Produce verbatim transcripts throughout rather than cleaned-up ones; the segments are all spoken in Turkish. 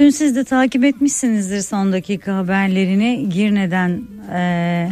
Dün siz de takip etmişsinizdir son dakika haberlerini. Girne'den e,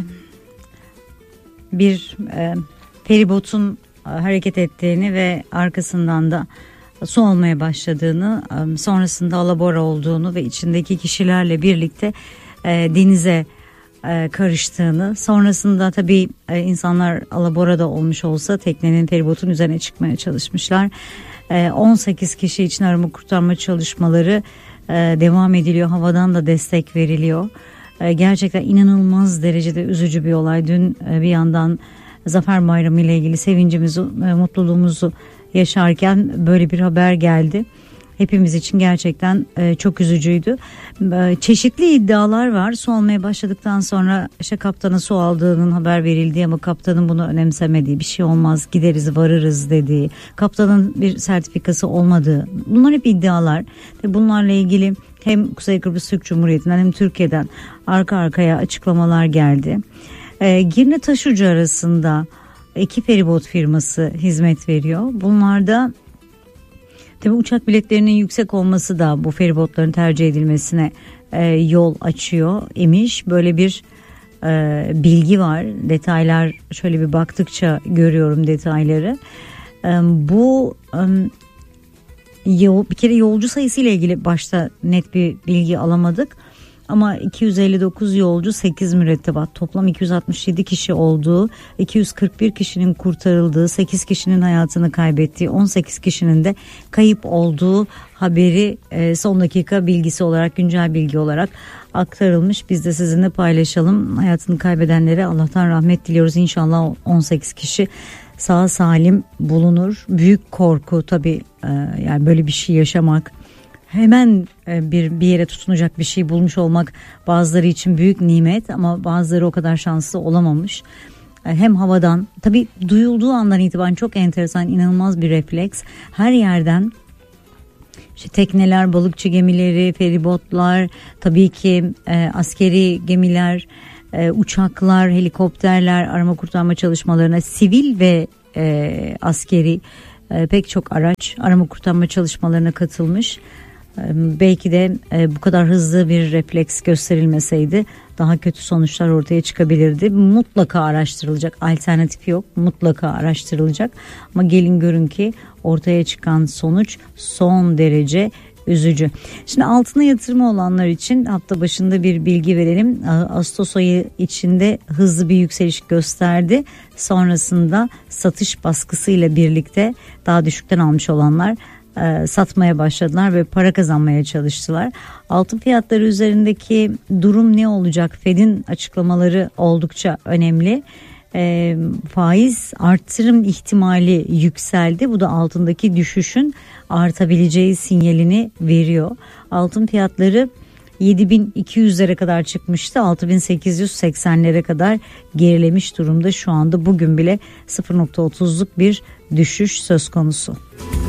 bir e, feribotun e, hareket ettiğini ve arkasından da su olmaya başladığını, e, sonrasında alabora olduğunu ve içindeki kişilerle birlikte e, denize e, karıştığını, sonrasında tabii e, insanlar alaborada olmuş olsa teknenin, feribotun üzerine çıkmaya çalışmışlar. E, on sekiz kişi için arama kurtarma çalışmaları e, devam ediliyor. Havadan da destek veriliyor. E, gerçekten inanılmaz derecede üzücü bir olay. Dün e, bir yandan Zafer Bayramı ile ilgili sevincimizi, e, mutluluğumuzu yaşarken böyle bir haber geldi. Hepimiz için gerçekten e, çok üzücüydü. E, çeşitli iddialar var. Su almaya başladıktan sonra işte kaptana su aldığının haber verildiği ama kaptanın bunu önemsemediği, bir şey olmaz gideriz varırız dediği, kaptanın bir sertifikası olmadığı, bunlar hep iddialar. Ve bunlarla ilgili hem Kuzey Kıbrıs Türk Cumhuriyeti'nden hem Türkiye'den arka arkaya açıklamalar geldi. E, Girne Taşucu arasında iki feribot firması hizmet veriyor. Bunlarda tabii uçak biletlerinin yüksek olması da bu feribotların tercih edilmesine e, yol açıyor imiş. Böyle bir e, bilgi var. Detaylar, şöyle bir baktıkça görüyorum detayları. E, bu e, yol, bir kere yolcu sayısı ile ilgili başta net bir bilgi alamadık. Ama iki yüz elli dokuz yolcu, sekiz mürettebat, toplam iki yüz altmış yedi kişi olduğu, iki yüz kırk bir kişinin kurtarıldığı, sekiz kişinin hayatını kaybettiği, on sekiz kişinin de kayıp olduğu haberi son dakika bilgisi olarak, güncel bilgi olarak aktarılmış. Biz de sizinle paylaşalım. Hayatını kaybedenlere Allah'tan rahmet diliyoruz. İnşallah on sekiz kişi sağ salim bulunur. Büyük korku tabii, yani böyle bir şey yaşamak. Hemen bir bir yere tutunacak bir şey bulmuş olmak bazıları için büyük nimet ama bazıları o kadar şanslı olamamış. Hem havadan, tabii duyulduğu andan itibaren çok enteresan, inanılmaz bir refleks. Her yerden işte tekneler, balıkçı gemileri, feribotlar, tabii ki e, askeri gemiler, e, uçaklar, helikopterler arama kurtarma çalışmalarına, sivil ve e, askeri e, pek çok araç arama kurtarma çalışmalarına katılmış. Belki de bu kadar hızlı bir refleks gösterilmeseydi daha kötü sonuçlar ortaya çıkabilirdi. Mutlaka araştırılacak, alternatif yok, mutlaka araştırılacak. Ama gelin görün ki ortaya çıkan sonuç son derece üzücü. Şimdi altına yatırımı olanlar için hafta başında bir bilgi verelim. Ağustos ayı içinde hızlı bir yükseliş gösterdi. Sonrasında satış baskısıyla birlikte daha düşükten almış olanlar E, satmaya başladılar ve para kazanmaya çalıştılar. Altın fiyatları üzerindeki durum ne olacak? Fed'in açıklamaları oldukça önemli. E, faiz artırım ihtimali yükseldi. Bu da altındaki düşüşün artabileceği sinyalini veriyor. Altın fiyatları yedi bin iki yüzlere kadar çıkmıştı. altı bin sekiz yüz seksenlere kadar gerilemiş durumda. Şu anda bugün bile sıfır virgül otuzluk bir düşüş söz konusu.